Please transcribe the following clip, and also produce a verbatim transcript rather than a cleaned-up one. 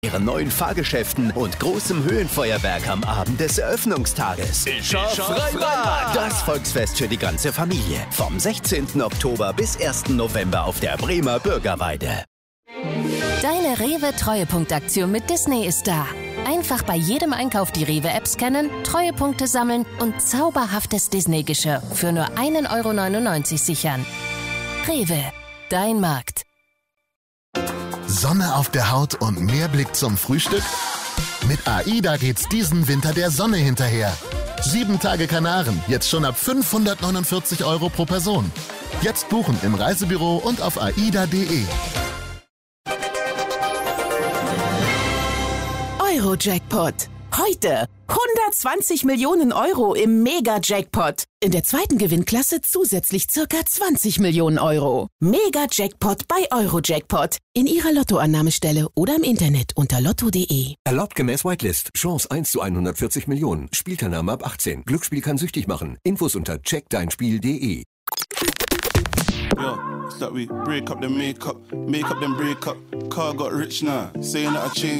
ihren neuen Fahrgeschäften und großem Höhenfeuerwerk am Abend des Eröffnungstages. Ich hab Freibad! Das Volksfest für die ganze Familie. Vom sechzehnten Oktober bis ersten November auf der Bremer Bürgerweide. Deine Rewe-Treuepunktaktion mit Disney ist da. Einfach bei jedem Einkauf die Rewe-App scannen, Treuepunkte sammeln und zauberhaftes Disney-Geschirr für nur ein Euro neunundneunzig sichern. Rewe, dein Markt. Sonne auf der Haut und mehr Blick zum Frühstück? Mit AIDA geht's diesen Winter der Sonne hinterher. Sieben Tage Kanaren, jetzt schon ab fünfhundertneunundvierzig Euro pro Person. Jetzt buchen im Reisebüro und auf aida punkt de. Euro-Jackpot. Heute hundertzwanzig Millionen Euro im Mega-Jackpot. In der zweiten Gewinnklasse zusätzlich circa zwanzig Millionen Euro. Mega-Jackpot bei Euro-Jackpot. In Ihrer Lottoannahmestelle oder im Internet unter lotto punkt de. Erlaubt gemäß Whitelist. Chance eins zu hundertvierzig Millionen. Spielteilnahme ab achtzehn. Glücksspiel kann süchtig machen. Infos unter check dein spiel punkt de. Yo, it's that we break up the makeup, make up them break up. Car got rich now, saying that I changed.